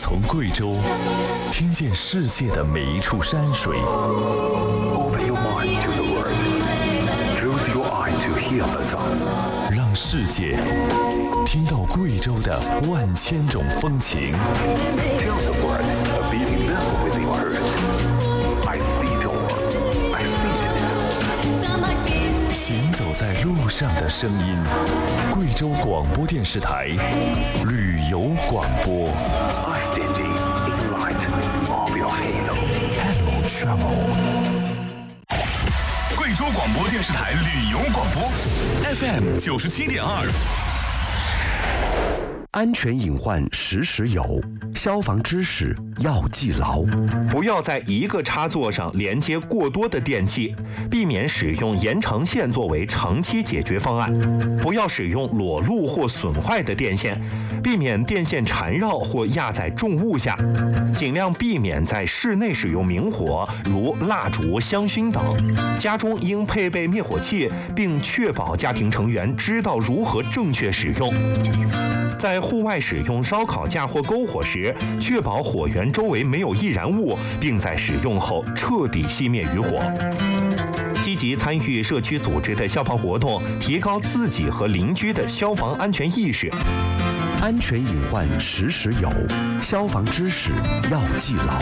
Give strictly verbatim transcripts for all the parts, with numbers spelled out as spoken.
从贵州听见世界的每一处山水。 Open your mind to the world. Close your eye to hear the sound. 让世界听到贵州的万千种风情。 Tell the world a beating level with your heart. I see the world. I feel it. 行走在路上的声音，贵州广播电视台旅游广播。 I standing in light of your halo. Hello Travel。 贵州广播电视台旅游广播 F M 九十七点二。 安全隐患时时有，消防知识要记牢。 不要在一个插座上连接过多的电器，避免使用延长线作为长期解决方案。不要使用裸露或损坏的电线，避免电线缠绕或压在重物下。尽量避免在室内使用明火，如蜡烛、香薰等。家中应配备灭火器，并确保家庭成员知道如何正确使用。在户外使用烧烤架或篝火时，确保火源周围没有易燃物，并在使用后彻底熄灭余火。积极参与社区组织的消防活动，提高自己和邻居的消防安全意识。 安全隐患时时有，消防知识要记牢。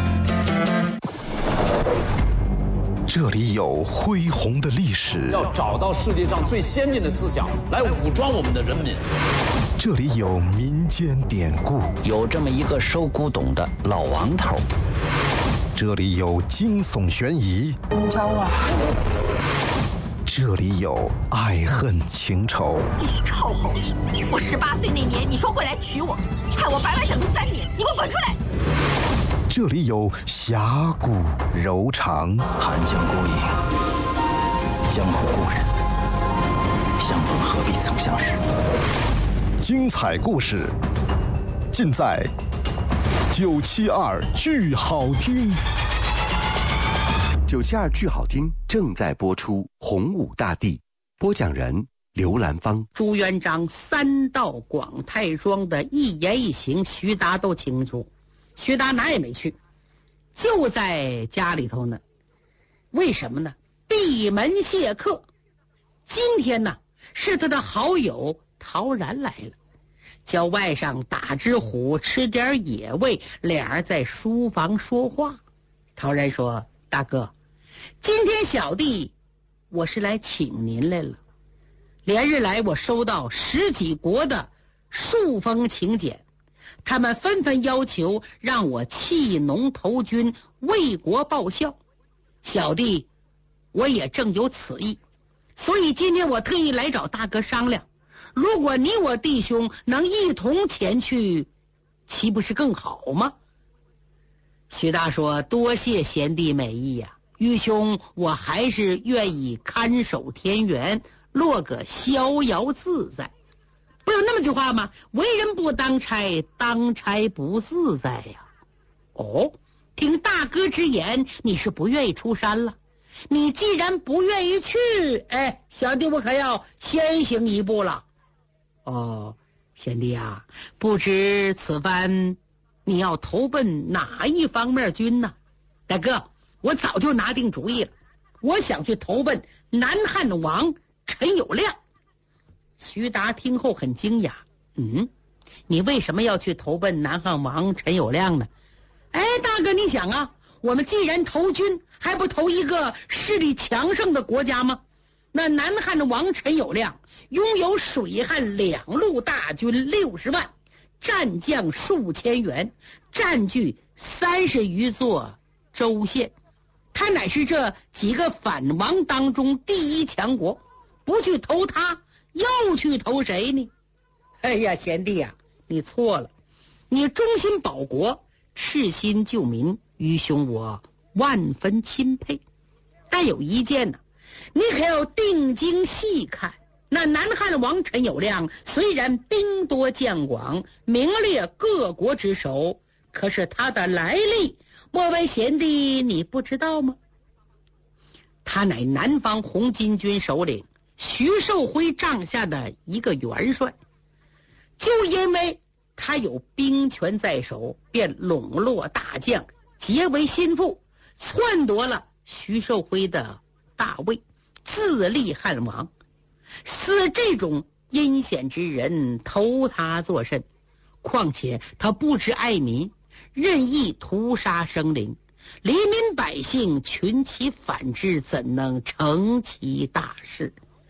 这里有恢宏的历史， 要找到世界上最先进的思想来武装我们的人民。 这里有民间典故， 有这么一个收古董的老王头。 这里有惊悚悬疑， 你找我？ 这里有爱恨情仇。 你臭猴子！我十八岁那年你说会来娶我，害我白白等了三年，你给我滚出来！ 这里有侠骨柔肠， 寒江孤影，江湖故人，相逢何必曾相识。 精彩故事尽在九七二剧好听。九七二剧好听正在播出。洪武大帝，播讲人刘兰芳。 朱元璋三到广泰庄的一言一行，徐达都清楚。徐达哪也没去，就在家里头呢。为什么呢？闭门谢客。今天呢，是他的好友陶然来了，叫外甥打只虎，吃点野味，俩人在书房说话。陶然说：大哥，今天小弟我是来请您来了。连日来我收到十几国的数封请柬，他们纷纷要求让我弃农投军，为国报效。小弟我也正有此意，所以今天我特意来找大哥商量，如果你我弟兄能一同前去，岂不是更好吗？徐达说：多谢贤弟美意呀、啊，愚兄我还是愿意看守田园，落个逍遥自在。不有那么句话吗？为人不当差，当差不自在呀。哦，听大哥之言，你是不愿意出山了。你既然不愿意去，哎，小弟我可要先行一步了。哦，贤弟啊，不知此番你要投奔哪一方面军呢？大哥，我早就拿定主意了，我想去投奔南汉王陈友谅。徐达听后很惊讶，嗯，你为什么要去投奔南汉王陈友谅呢？哎，大哥，你想啊，我们既然投军，还不投一个势力强盛的国家吗？那南汉的王陈友谅拥有水汉两路大军六十万，战将数千员，占据三十余座州县，他乃是这几个反王当中第一强国，不去投他，又去投谁呢？哎呀，贤弟啊，你错了，你忠心保国，赤心救民，愚兄我万分钦佩。但有一件呢、啊，你可要定睛细看。那南汉王陈友谅虽然兵多将广，名列各国之首，可是他的来历，莫为贤弟你不知道吗？他乃南方红巾军首领徐寿辉帐下的一个元帅，就因为他有兵权在手，便笼络大将，结为心腹，篡夺了徐寿辉的大位，自立汉王。似这种阴险之人，投他作甚？况且他不知爱民，任意屠杀生灵，黎民百姓群起反之，怎能成其大事？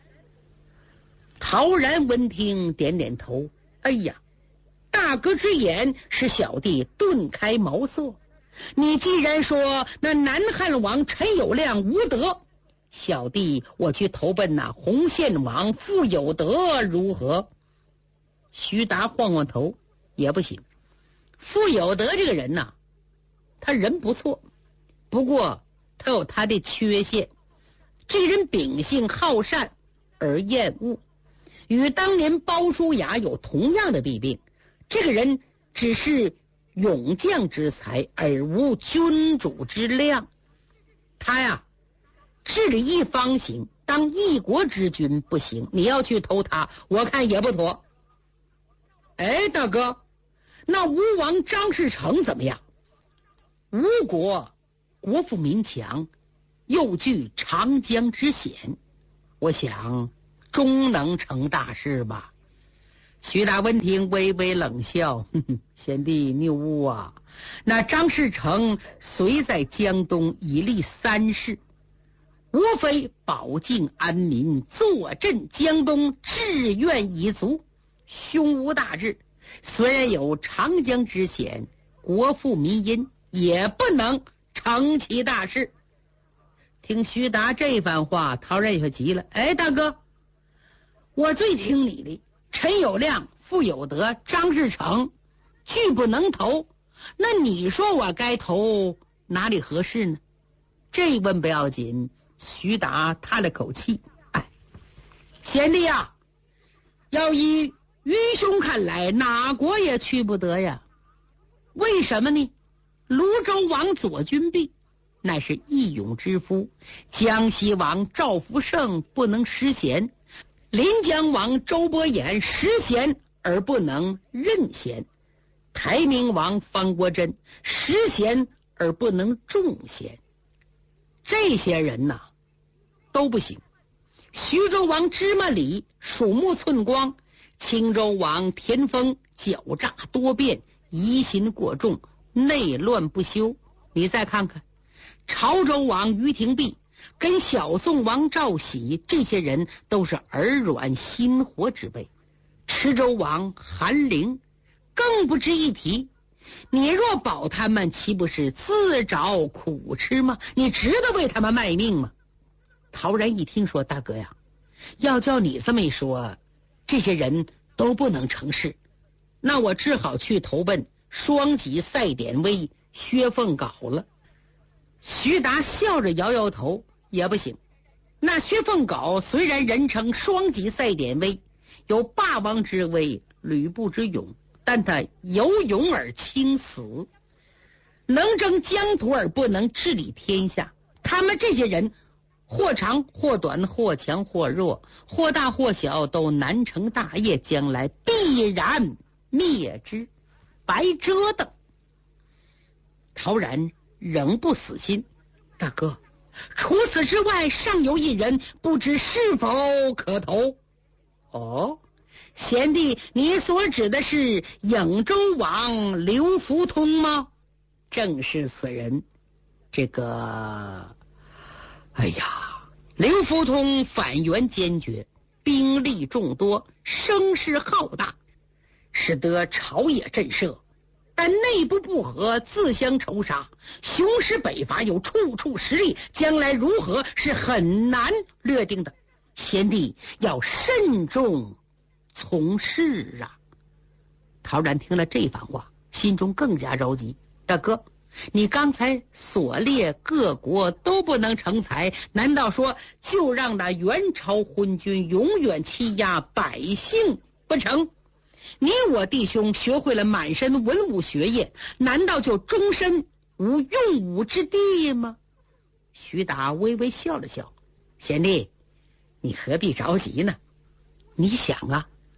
陶然闻听，点点头。哎呀，大哥之言使小弟顿开茅塞。你既然说那南汉王陈友谅无德，小弟我去投奔那洪宪王傅有德如何？徐达晃晃头，也不行。傅有德这个人呐，他人不错，不过他有他的缺陷。这个人秉性好善而厌恶，与当年包叔牙有同样的弊病。这个人只是勇将之才，而无君主之量。他呀，治理一方行，当一国之君不行。你要去投他，我看也不妥。哎，大哥，那吴王张士诚怎么样？吴国国富民强，又据长江之险，我想终能成大事吧。徐达闻听，微微冷笑，哼哼，贤弟谬误啊！那张士诚虽在江东已立三世，无非保境安民，坐镇江东，志愿已足，胸无大志。虽然有长江之险，国富民殷，也不能成其大事。听徐达这番话，陶然也急了。哎，大哥，我最听你的。陈友谅、傅有德、张士诚拒不能投，那你说我该投哪里合适呢？这一问不要紧，徐达叹了口气，哎，贤弟啊，要依愚兄看来，哪国也去不得呀。为什么呢？泸州王左君弼乃是义勇之夫，江西王赵福胜不能失贤，临江王周伯言识贤而不能任贤，台明王方国珍识贤而不能重贤。这些人呐都不行。徐州王芝麻李鼠目寸光，青州王田丰狡诈多变，疑心过重，内乱不休。你再看看潮州王于廷弼跟小宋王赵喜，这些人都是耳软心活之辈。池州王韩陵更不值一提，你若保他们，岂不是自找苦吃吗？你值得为他们卖命吗？陶然一听说，大哥呀，要叫你这么一说，这些人都不能成事，那我只好去投奔双戟赛典威薛凤镐了。徐达笑着摇摇头，也不行。那薛凤镐虽然人称双戟赛典威，有霸王之威，吕布之勇，但他有勇而轻死，能征疆土而不能治理天下。他们这些人或长或短，或强或弱，或大或小，都难成大业，将来必然灭之，白折腾。陶然仍不死心，大哥，除此之外尚有一人，不知是否可投？哦，贤弟，你所指的是颍州王刘福通吗？正是此人。这个哎呀，刘福通反袁坚决，兵力众多，声势浩大，使得朝野震慑，但内部不和，自相仇杀，雄狮北伐，有处处实力，将来如何是很难略定的。贤弟要慎重从事啊！陶然听了这番话，心中更加着急。大哥，你刚才所列各国都不能成才，难道说就让那元朝昏君永远欺压百姓不成？你我弟兄学会了满身文武学业，难道就终身无用武之地吗？徐达微微笑了笑，贤弟，你何必着急呢？你想啊，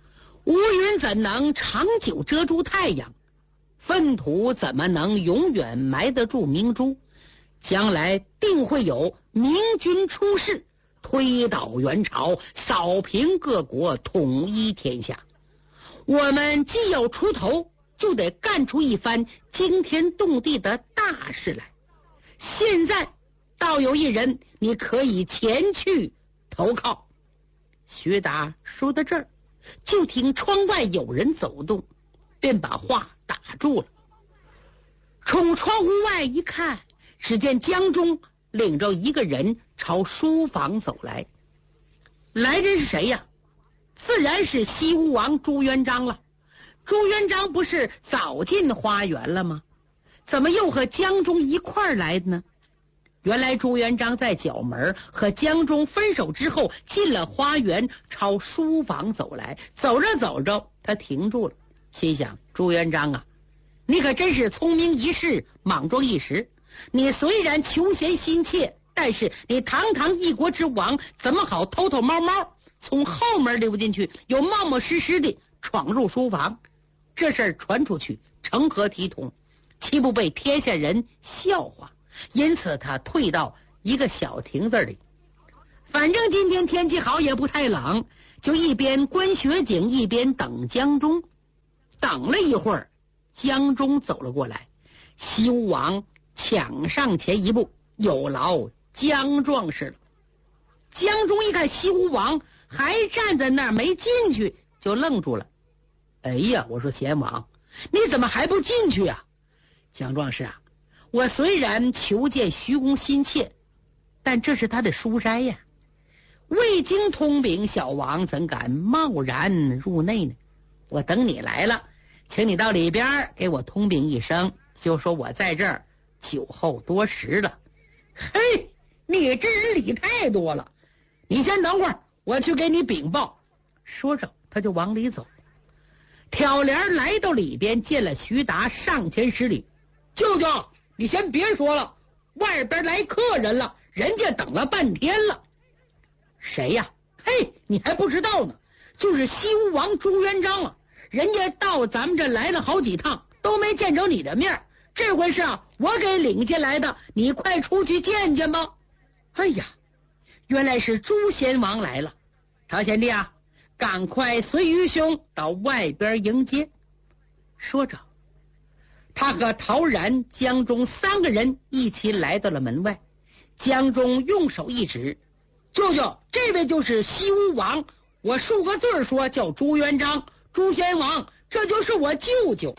乌云怎能长久遮住太阳？粪土怎么能永远埋得住明珠？将来定会有明君出世，推倒元朝，扫平各国，统一天下。我们既要出头，就得干出一番惊天动地的大事来。现在倒有一人，你可以前去投靠。徐达说到这儿，就听窗外有人走动，便把话打住了。从窗户外一看，只见江中领着一个人朝书房走来。来人是谁呀？自然是西吴王朱元璋了。朱元璋不是早进花园了吗？怎么又和江中一块儿来的呢？原来朱元璋在角门和江中分手之后，进了花园，朝书房走来。走着走着，他停住了，心想：朱元璋啊，你可真是聪明一世，莽撞一时。你虽然求贤心切，但是你堂堂一国之王，怎么好偷偷猫猫从后门溜进去，又冒冒失失的闯入书房？这事儿传出去，成何体统？岂不被天下人笑话？因此他退到一个小亭子里。反正今天天气好，也不太冷，就一边观雪景，一边等江中。等了一会儿，江中走了过来。西吴王抢上前一步，有劳江壮士了。江中一看西吴王还站在那儿没进去，就愣住了。哎呀，我说贤王，你怎么还不进去啊？江壮士啊，我虽然求见徐公心切，但这是他的书斋呀，未经通禀，小王怎敢贸然入内呢？我等你来了，请你到里边给我通禀一声，就说我在这儿酒后多时了。嘿，你这人理太多了，你先等会儿，我去给你禀报。说着他就往里走。挑帘来到里边，见了徐达，上前施礼：舅舅，你先别说了，外边来客人了，人家等了半天了。谁呀？嘿，你还不知道呢，就是西吴王朱元璋啊，人家到咱们这来了好几趟，都没见着你的面，这回是啊，我给领进来的，你快出去见见吧。哎呀，原来是朱贤王来了。陶贤弟啊，赶快随于兄到外边迎接。说着，他和陶然、江中三个人一起来到了门外。江中用手一指：舅舅，这位就是西吴王，我数个字说叫朱元璋。朱贤王，这就是我舅舅。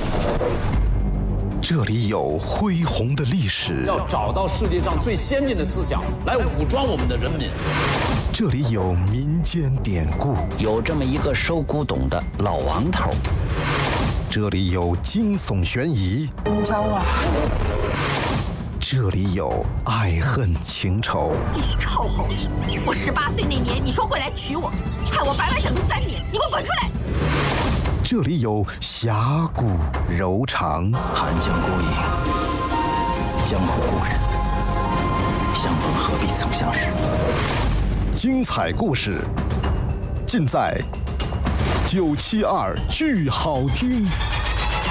这里有恢宏的历史， 要找到世界上最先进的思想来武装我们的人民。 这里有民间典故， 有这么一个收古董的老王头。 这里有惊悚悬疑， 教我。 这里有爱恨情仇。 你臭猴子！我十八岁那年你说会来娶我，害我白白等了三年，你给我滚出来！ 这里有侠骨柔肠， 寒江孤影，江湖故人，相逢何必曾相识。 精彩故事尽在九七二剧好听。